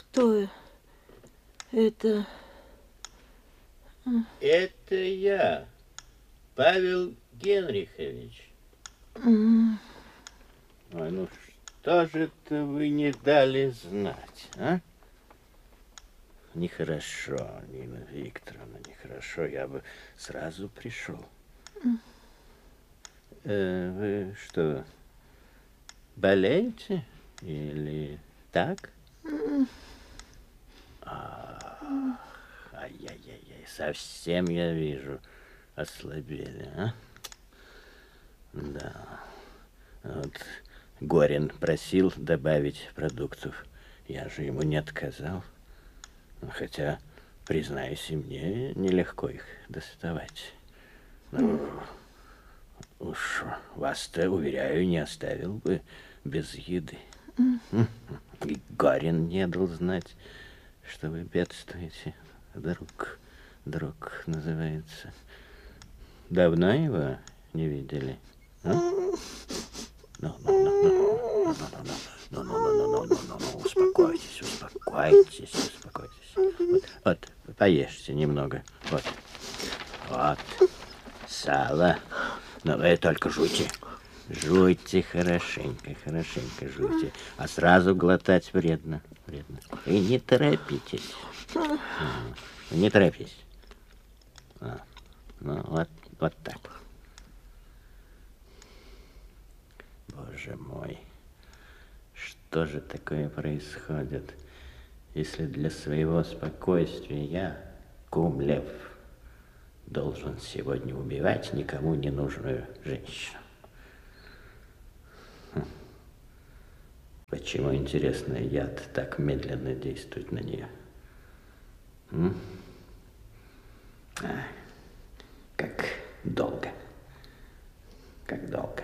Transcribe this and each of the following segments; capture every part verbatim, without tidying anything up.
Кто это? Это я, Павел Генрихович. Mm. Ой, ну что же это вы не дали знать, а? Нехорошо, Нина Викторовна, нехорошо. Я бы сразу пришел. Mm. Э, вы что, болеете или так? Mm. А, ай-яй-яй, совсем я вижу, ослабели, а? Да. Вот Горин просил добавить продуктов. Я же ему не отказал. Хотя, признаюсь, и мне нелегко их доставать. Но уж вас-то, уверяю, не оставил бы без еды. И Горин не дал знать, что вы бедствуете. Друг, друг называется. Давно его не видели? А? Ну, ну, ну, ну, ну, ну, ну, ну, ну, ну, ну, ну, успокойтесь, успокойтесь, успокойтесь. Вот, вот, поешьте немного. Вот, вот, сало. Но вы только жуйте. Жуйте хорошенько, хорошенько жуйте. А сразу глотать вредно, вредно. И не торопитесь. Не торопитесь. А, ну, вот, вот так. Боже мой, что же такое происходит, если для своего спокойствия я, Кумлев, должен сегодня убивать никому не нужную женщину? Хм. Почему, интересно, яд так медленно действует на нее? М? А, как долго, как долго.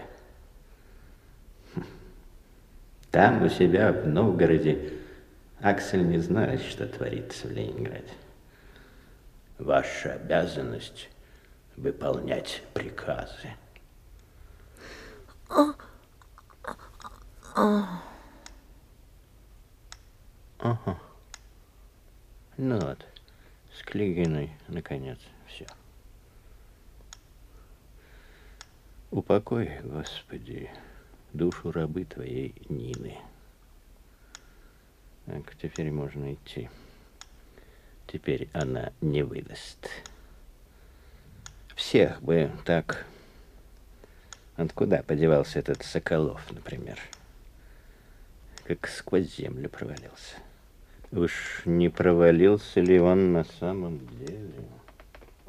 Там у себя в Новгороде Аксель не знает, что творится в Ленинграде. Ваша обязанность выполнять приказы. Ага. Ну вот, с Клигиной, наконец, все. Упокой, Господи, душу рабы твоей Нины. Так, теперь можно идти. Теперь она не выдаст. Всех бы так... Откуда подевался этот Соколов, например? Как сквозь землю провалился. Уж не провалился ли он на самом деле?